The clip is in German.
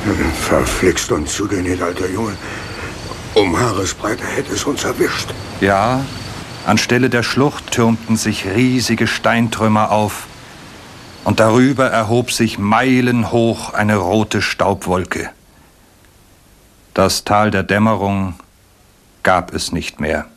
Verflixt und zugenäht, alter Junge. Um Haaresbreite hätte es uns erwischt. Ja, anstelle der Schlucht türmten sich riesige Steintrümmer auf. Und darüber erhob sich meilenhoch eine rote Staubwolke. Das Tal der Dämmerung gab es nicht mehr.